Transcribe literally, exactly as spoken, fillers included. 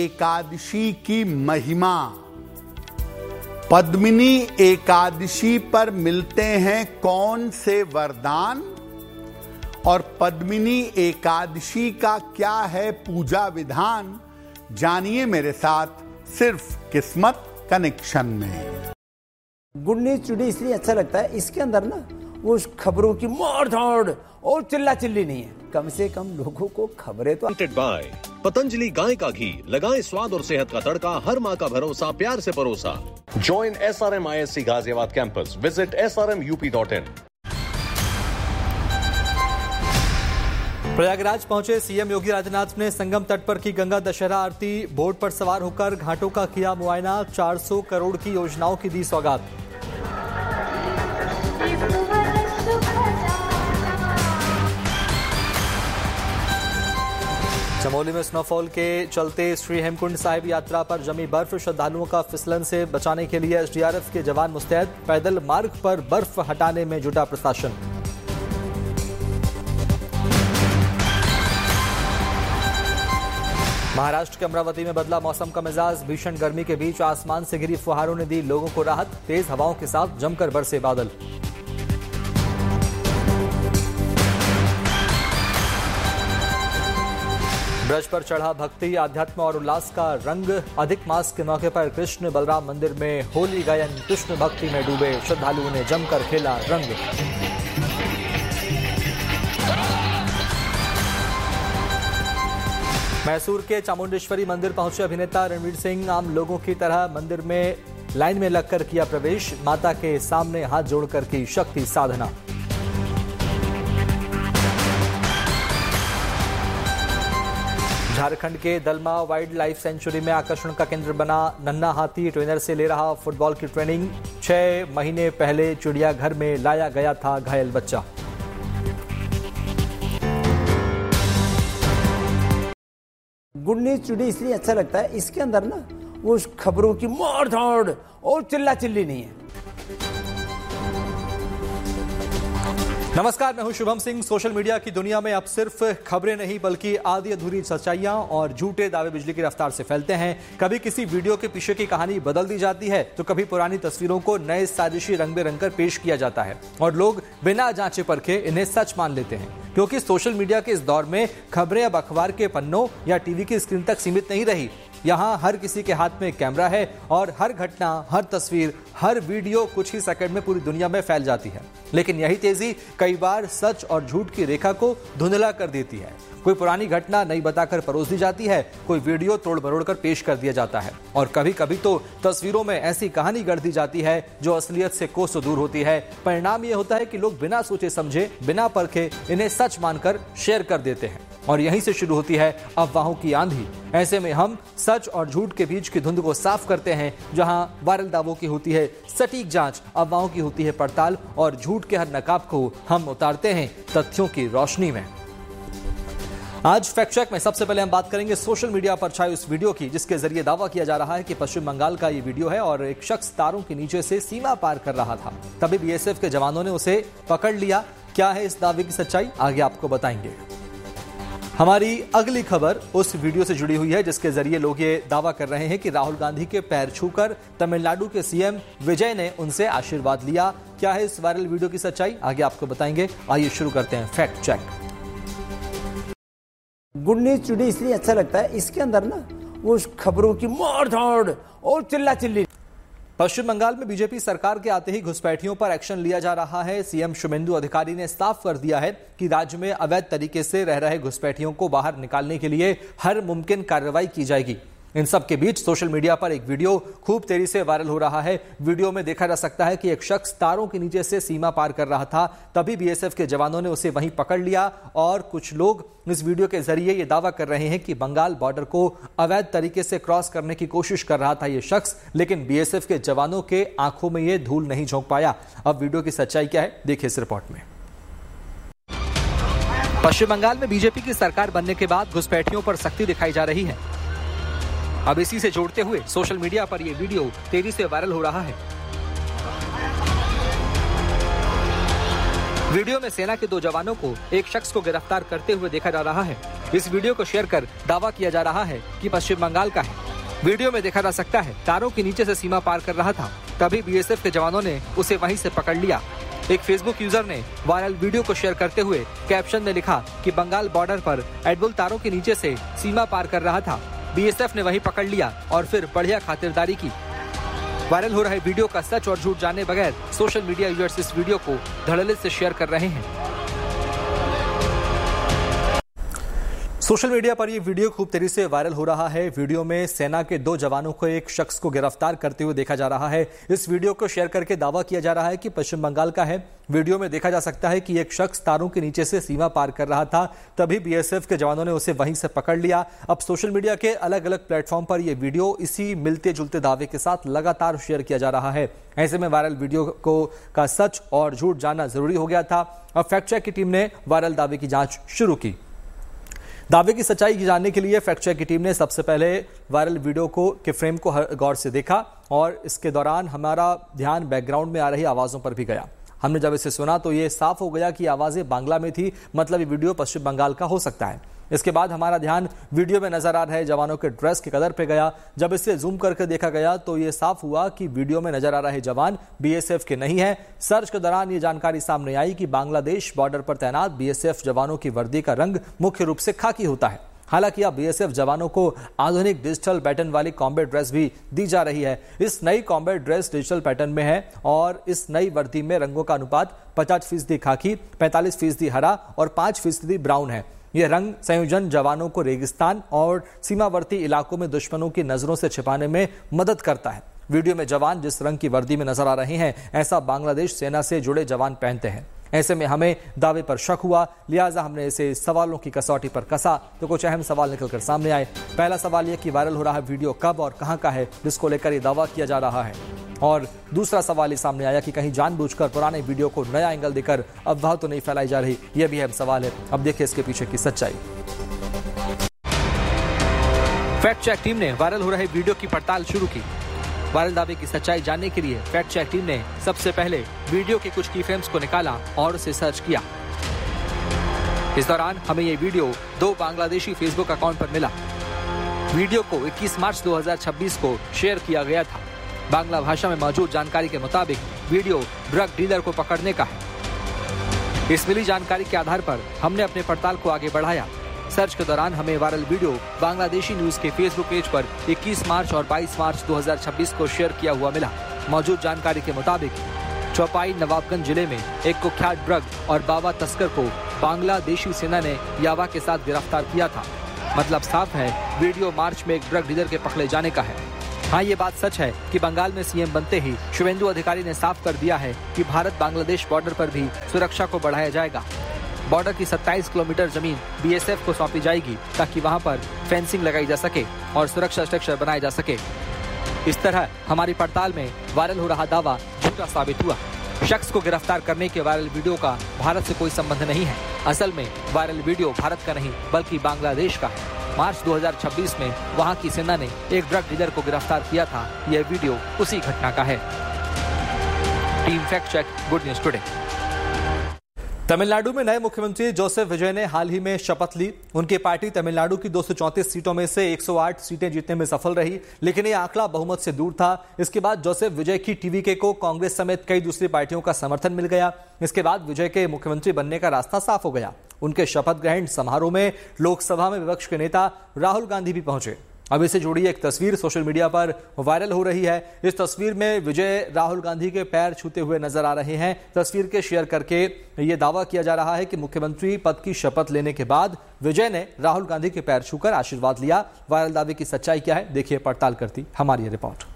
एकादशी की महिमा। पद्मिनी एकादशी पर मिलते हैं कौन से वरदान और पद्मिनी एकादशी का क्या है पूजा विधान, जानिए मेरे साथ सिर्फ किस्मत कनेक्शन में। गुड न्यूज टुडे इसलिए अच्छा लगता है, इसके अंदर ना वो खबरों की मार धाड़ और चिल्ला चिल्ली नहीं है, कम से कम लोगों को खबरें तो। बाय पतंजलि गाय का घी, लगाएं स्वाद और सेहत का तड़का, हर माँ का भरोसा प्यार से परोसा। Join S R M I S C Ghaziabad campus, visit S R M U P dot in. Prayagraj पहुंचे सीएम योगी आदित्यनाथ ने संगम तट पर की गंगा दशहरा आरती, बोट पर सवार होकर घाटों का किया मुआयना, चार सौ करोड़ की योजनाओं की दी सौगात। चमोली में स्नोफॉल के चलते श्री हेमकुंड साहिब यात्रा पर जमी बर्फ, श्रद्धालुओं का फिसलन से बचाने के लिए एसडीआरएफ के जवान मुस्तैद, पैदल मार्ग पर बर्फ हटाने में जुटा प्रशासन। महाराष्ट्र के अमरावती में बदला मौसम का मिजाज, भीषण गर्मी के बीच आसमान से गिरी फुहारों ने दी लोगों को राहत, तेज हवाओं के साथ जमकर बरसे बादल। ब्रज पर चढ़ा भक्ति, आध्यात्म और उल्लास का रंग, अधिक मास के मौके पर कृष्ण बलराम मंदिर में होली गायन, कृष्ण भक्ति में डूबे श्रद्धालुओं ने जमकर खेला रंग। मैसूर के चामुंडेश्वरी मंदिर पहुंचे अभिनेता रणवीर सिंह, आम लोगों की तरह मंदिर में लाइन में लगकर किया प्रवेश, माता के सामने हाथ जोड़कर की शक्ति साधना। झारखंड के दलमा वाइल्ड लाइफ सेंचुरी में आकर्षण का केंद्र बना नन्हा हाथी, ट्रेनर से ले रहा फुटबॉल की ट्रेनिंग, छह महीने पहले चिड़ियाघर में लाया गया था घायल बच्चा। गुड न्यूज टुडे इसलिए अच्छा लगता है, इसके अंदर ना वो खबरों की मार धाड़ और चिल्ला चिल्ली नहीं है। नमस्कार, मैं हूं शुभम सिंह। सोशल मीडिया की दुनिया में अब सिर्फ खबरें नहीं बल्कि आधी अधूरी सच्चाइयां और झूठे दावे बिजली की रफ्तार से फैलते हैं। कभी किसी वीडियो के पीछे की कहानी बदल दी जाती है तो कभी पुरानी तस्वीरों को नए साजिशी रंग में रंगकर पेश किया जाता है और लोग बिना जांचे परखे इन्हें सच मान लेते हैं, क्योंकि सोशल मीडिया के इस दौर में खबरें अब अखबार के पन्नों या टीवी की स्क्रीन तक सीमित नहीं रही। यहाँ हर किसी के हाथ में कैमरा है और हर घटना, हर तस्वीर, हर वीडियो कुछ ही सेकंड में पूरी दुनिया में फैल जाती है। लेकिन यही तेजी कई बार सच और झूठ की रेखा को धुंधला कर देती है। कोई पुरानी घटना नई बताकर परोस दी जाती है, कोई वीडियो तोड़ मरोड़ कर पेश कर दिया जाता है और कभी कभी तो तस्वीरों में ऐसी कहानी गढ़ दी जाती है जो असलियत से कोसों दूर होती है। परिणाम ये होता है कि लोग बिना सोचे समझे, बिना परखे इन्हें सच मानकर शेयर कर देते हैं और यहीं से शुरू होती है अफवाहों की आंधी। ऐसे में हम सच और झूठ के बीच की धुंध को साफ करते हैं। जहां वायरल दावों की होती है सटीक जांच, अफवाहों की होती है पड़ताल और झूठ के हर नकाब को हम उतारते हैं तथ्यों की रोशनी में। आज फैक्ट चेक में सबसे पहले हम बात करेंगे सोशल मीडिया पर छाई उस वीडियो की जिसके जरिए दावा किया जा रहा है कि पश्चिम बंगाल का ये वीडियो है और एक शख्स तारों के नीचे से सीमा पार कर रहा था, तभी बीएसएफ के जवानों ने उसे पकड़ लिया। क्या है इस दावे की सच्चाई, आगे आपको बताएंगे। हमारी अगली खबर उस वीडियो से जुड़ी हुई है जिसके जरिए लोग ये दावा कर रहे हैं कि राहुल गांधी के पैर छूकर तमिलनाडु के सीएम विजय ने उनसे आशीर्वाद लिया। क्या है इस वायरल वीडियो की सच्चाई, आगे आपको बताएंगे। आइए शुरू करते हैं fact check. Good news today इसलिए अच्छा लगता है, इसके अंदर ना वो खबरों की मार धाड़ और चिल्ला चिल्ली। पश्चिम बंगाल में बीजेपी सरकार के आते ही घुसपैठियों पर एक्शन लिया जा रहा है। सीएम शुभेंदु अधिकारी ने साफ कर दिया है कि राज्य में अवैध तरीके से रह रहे घुसपैठियों को बाहर निकालने के लिए हर मुमकिन कार्रवाई की जाएगी। इन सब के बीच सोशल मीडिया पर एक वीडियो खूब तेजी से वायरल हो रहा है। वीडियो में देखा जा सकता है कि एक शख्स तारों के नीचे से सीमा पार कर रहा था, तभी बीएसएफ के जवानों ने उसे वहीं पकड़ लिया और कुछ लोग इस वीडियो के जरिए ये दावा कर रहे हैं कि बंगाल बॉर्डर को अवैध तरीके से क्रॉस करने की कोशिश कर रहा था ये शख्स, लेकिन बीएसएफ के जवानों के आंखों में ये धूल नहीं झोंक पाया। अब वीडियो की सच्चाई क्या है, देखिए इस रिपोर्ट में। पश्चिम बंगाल में बीजेपी की सरकार बनने के बाद घुसपैठियों पर सख्ती दिखाई जा रही है। अब इसी से जोड़ते हुए सोशल मीडिया पर यह वीडियो तेजी से वायरल हो रहा है। वीडियो में सेना के दो जवानों को एक शख्स को गिरफ्तार करते हुए देखा जा रहा है। इस वीडियो को शेयर कर दावा किया जा रहा है कि पश्चिम बंगाल का है। वीडियो में देखा जा सकता है तारों के नीचे से सीमा पार कर रहा था, तभी बीएसएफ के जवानों ने उसे वहीं से पकड़ लिया। एक फेसबुक यूजर ने वायरल वीडियो को शेयर करते हुए कैप्शन में लिखा कि बंगाल बॉर्डर पर एडबुल तारों के नीचे से सीमा पार कर रहा था, बीएसएफ ने वहीं पकड़ लिया और फिर बढ़िया खातिरदारी की। वायरल हो रहे वीडियो का सच और झूठ जाने बगैर सोशल मीडिया यूजर्स इस वीडियो को धड़ल्ले से शेयर कर रहे हैं। सोशल मीडिया पर यह वीडियो खूब तेजी से वायरल हो रहा है। वीडियो में सेना के दो जवानों को एक शख्स को गिरफ्तार करते हुए देखा जा रहा है। इस वीडियो को शेयर करके दावा किया जा रहा है कि पश्चिम बंगाल का है। वीडियो में देखा जा सकता है कि एक शख्स तारों के नीचे से सीमा पार कर रहा था, तभी बीएसएफ के जवानों ने उसे वहीं से पकड़ लिया। अब सोशल मीडिया के अलग अलग प्लेटफॉर्म पर यह वीडियो इसी मिलते जुलते दावे के साथ लगातार शेयर किया जा रहा है। ऐसे में वायरल वीडियो को का सच और झूठ जानना जरूरी हो गया था। अब फैक्ट चेक की टीम ने वायरल दावे की जांच शुरू की। दावे की सच्चाई जानने के लिए फैक्ट चेक की टीम ने सबसे पहले वायरल वीडियो को के फ्रेम को गौर से देखा और इसके दौरान हमारा ध्यान बैकग्राउंड में आ रही आवाजों पर भी गया। हमने जब इसे सुना तो ये साफ हो गया कि आवाजें बांग्ला में थी, मतलब ये वीडियो पश्चिम बंगाल का हो सकता है। इसके बाद हमारा ध्यान वीडियो में नजर आ रहे जवानों के ड्रेस के कलर पे गया। जब इसे जूम करके देखा गया तो ये साफ हुआ कि वीडियो में नजर आ रहे जवान बीएसएफ के नहीं है। सर्च के दौरान ये जानकारी सामने आई कि बांग्लादेश बॉर्डर पर तैनात बीएसएफ जवानों की वर्दी का रंग मुख्य रूप से खाकी होता है। हालांकि अब बीएसएफ जवानों को आधुनिक डिजिटल पैटर्न वाली कॉम्बैट ड्रेस भी दी जा रही है। इस नई कॉम्बैट ड्रेस डिजिटल पैटर्न में है और इस नई वर्दी में रंगों का अनुपात पचास फीसदी खाकी, पैंतालीस फीसदी हरा और पांच फीसदी ब्राउन है। यह रंग संयोजन जवानों को रेगिस्तान और सीमावर्ती इलाकों में दुश्मनों की नजरों से छिपाने में मदद करता है। वीडियो में जवान जिस रंग की वर्दी में नजर आ रहे हैं, ऐसा बांग्लादेश सेना से जुड़े जवान पहनते हैं। ऐसे में हमें दावे पर शक हुआ, लिहाजा हमने इसे सवालों की कसौटी पर कसा तो कुछ अहम सवाल निकलकर सामने आए। पहला सवाल यह कि वायरल हो रहा वीडियो कब और कहां का है जिसको लेकर यह दावा किया जा रहा है, और दूसरा सवाल ये सामने आया कि कहीं जानबूझकर पुराने वीडियो को नया एंगल देकर अफवाह तो नहीं फैलाई जा रही। यह भी अहम सवाल है। अब देखिए इसके पीछे की सच्चाई। फैक्ट चेक टीम ने वायरल हो रहे वीडियो की पड़ताल शुरू की। वायरल दावे की सच्चाई जानने के लिए फैक्ट चेक टीम ने सबसे पहले वीडियो के कुछ की फ्रेम्स को निकाला और उसे सर्च किया। इस दौरान हमें ये वीडियो दो बांग्लादेशी फेसबुक अकाउंट पर मिला। वीडियो को इक्कीस मार्च दो हज़ार छब्बीस को शेयर किया गया था। बांग्ला भाषा में मौजूद जानकारी के मुताबिक वीडियो ड्रग डीलर को पकड़ने का है। इस मिली जानकारी के आधार पर हमने अपने पड़ताल को आगे बढ़ाया। सर्च के दौरान हमें वायरल वीडियो बांग्लादेशी न्यूज के फेसबुक पेज पर इक्कीस मार्च और बाईस मार्च दो हज़ार छब्बीस को शेयर किया हुआ मिला। मौजूद जानकारी के मुताबिक चौपाई नवाबगंज जिले में एक कुख्यात ड्रग और बाबा तस्कर को बांग्लादेशी सेना ने यावा के साथ गिरफ्तार किया था। मतलब साफ है वीडियो मार्च में एक ड्रग डीलर के पकड़े जाने का है। हाँ, ये बात सच है कि बंगाल में सीएम बनते ही शुवेंदु अधिकारी ने साफ कर दिया है कि भारत बांग्लादेश बॉर्डर पर भी सुरक्षा को बढ़ाया जाएगा। बॉर्डर की सत्ताईस किलोमीटर जमीन बीएसएफ को सौंपी जाएगी ताकि वहां पर फेंसिंग लगाई जा सके और सुरक्षा स्ट्रक्चर बनाए जा सके। इस तरह हमारी पड़ताल में वायरल हो रहा दावा झूठा साबित हुआ। शख्स को गिरफ्तार करने के वायरल वीडियो का भारत से कोई संबंध नहीं है। असल में वायरल वीडियो भारत का नहीं बल्कि बांग्लादेश का है। मार्च दो हज़ार छब्बीस में वहां की सेना ने एक ड्रग डीलर को गिरफ्तार किया था। यह वीडियो उसी घटना का है। Team fact check, good news today. Tamil Nadu में नए मुख्यमंत्री जोसेफ विजय ने हाल ही में शपथ ली। उनकी पार्टी तमिलनाडु की दो सौ चौंतीस सीटों में से एक सौ आठ सीटें जीतने में सफल रही, लेकिन यह आंकड़ा बहुमत से दूर था। इसके बाद जोसेफ विजय की टीवीके को कांग्रेस समेत कई दूसरी पार्टियों का समर्थन मिल गया। इसके बाद विजय के मुख्यमंत्री बनने का रास्ता साफ हो गया। उनके शपथ ग्रहण समारोह में लोकसभा में विपक्ष के नेता राहुल गांधी भी पहुंचे। अब इससे जुड़ी एक तस्वीर सोशल मीडिया पर वायरल हो रही है। इस तस्वीर में विजय राहुल गांधी के पैर छूते हुए नजर आ रहे हैं। तस्वीर के शेयर करके यह दावा किया जा रहा है कि मुख्यमंत्री पद की शपथ लेने के बाद विजय ने राहुल गांधी के पैर छूकर आशीर्वाद लिया। वायरल दावे की सच्चाई क्या है, देखिए पड़ताल करती हमारी रिपोर्ट।